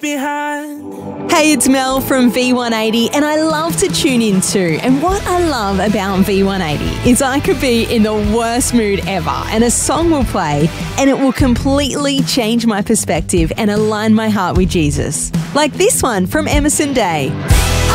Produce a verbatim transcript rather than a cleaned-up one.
behind. Hey, it's Mel from V one eighty, and I love to tune in too. And what I love about V one eighty is I could be in the worst mood ever, and a song will play, and it will completely change my perspective and align my heart with Jesus. Like this one from Emerson Day.